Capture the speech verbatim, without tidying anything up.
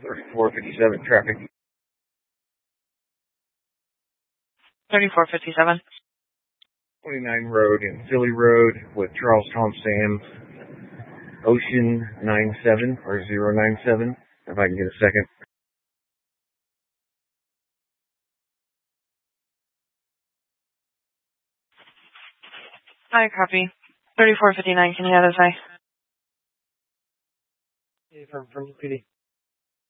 thirty-four fifty-seven traffic. thirty-four fifty-seven. twenty-nine Road and Philly Road with Charles Tom Sam. Ocean nine seven or zero nine seven, if I can get a second. Hi, copy. thirty-four fifty-nine, can you have this? Hi. Hey, from, from P D.